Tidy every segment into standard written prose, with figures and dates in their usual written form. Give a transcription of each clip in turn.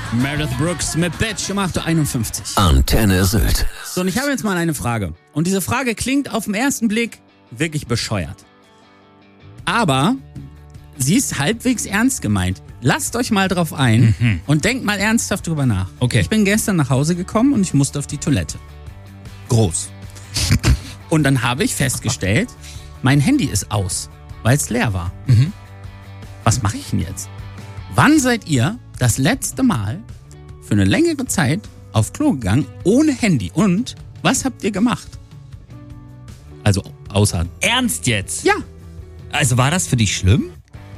Meredith Brooks mit Bitch um 8.51 Uhr. Antenne Sylt. So, und ich habe jetzt mal eine Frage. Und diese Frage klingt auf den ersten Blick wirklich bescheuert. Aber sie ist halbwegs ernst gemeint. Lasst euch mal drauf ein und denkt mal ernsthaft drüber nach. Okay. Ich bin gestern nach Hause gekommen und ich musste auf die Toilette. Groß. Und dann habe ich festgestellt, mein Handy ist aus, weil es leer war. Was mache ich denn jetzt? Wann seid ihr das letzte Mal für eine längere Zeit auf Klo gegangen ohne Handy? Und was habt ihr gemacht? Also außer... Ernst jetzt? Ja. Also war das für dich schlimm?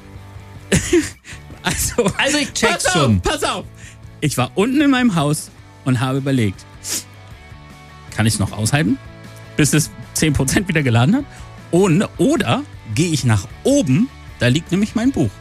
Also ich check's schon. Pass auf. Ich war unten in meinem Haus und habe überlegt, kann ich es noch aushalten, bis es 10% wieder geladen hat? Oder gehe ich nach oben, da liegt nämlich mein Buch.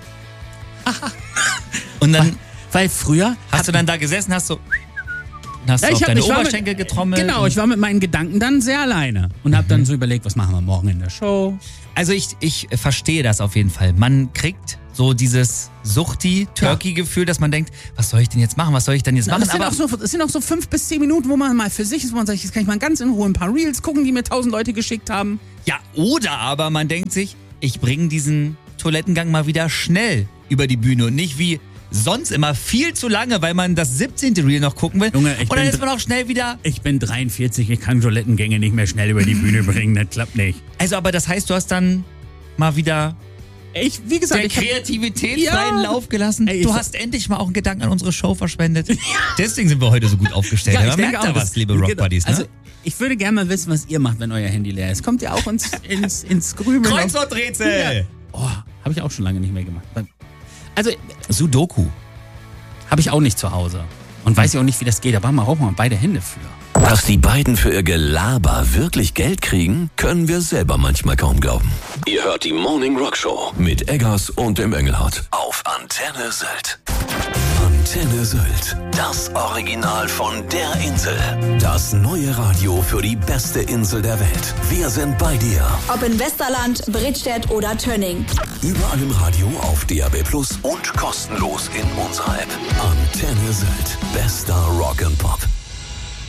Und dann Weil früher... hast du dann da gesessen, hast du auf deine Oberschenkel getrommelt? Genau, ich war mit meinen Gedanken dann sehr alleine und habe dann so überlegt, was machen wir morgen in der Show? Also ich verstehe das auf jeden Fall. Man kriegt so dieses Suchti-Turkey-Gefühl, dass man denkt, was soll ich denn jetzt machen? Was soll ich denn jetzt machen? Es sind auch so 5 bis 10 Minuten, wo man mal für sich ist, wo man sagt, jetzt kann ich mal ganz in Ruhe ein paar Reels gucken, die mir 1000 Leute geschickt haben. Ja, oder aber man denkt sich, ich bringe diesen Toilettengang mal wieder schnell über die Bühne und nicht wie sonst immer viel zu lange, weil man das 17. Reel noch gucken will. Junge, und dann ist man auch schnell wieder... Ich bin 43, ich kann Toilettengänge nicht mehr schnell über die Bühne bringen, das klappt nicht. Also aber das heißt, du hast dann mal wieder Wie gesagt, der Kreativität freien Lauf gelassen. Ey, du hast endlich mal auch einen Gedanken an unsere Show verschwendet. Deswegen sind wir heute so gut aufgestellt. Ja, ich Man denke merkt da auch, was, liebe Rock Buddies. Ne? Also, ich würde gerne mal wissen, was ihr macht, wenn euer Handy leer ist. Kommt ihr auch ins Grübeln? Kreuzworträtsel! Ja. Oh, habe ich auch schon lange nicht mehr gemacht. Also, Sudoku. habe ich auch nicht zu Hause. Und weiß ja auch nicht, wie das geht. Da brauchen wir auch mal beide Hände für. Dass die beiden für ihr Gelaber wirklich Geld kriegen, können wir selber manchmal kaum glauben. Ihr hört die Morning Rock Show mit Eggers und dem Engelhardt auf Antenne Sylt. Antenne Sylt, das Original von der Insel. Das neue Radio für die beste Insel der Welt. Wir sind bei dir. Ob in Westerland, Bredstedt oder Tönning. Überall im Radio auf DAB+ und kostenlos in unserer App. Antenne Sylt, bester Rock and Pop.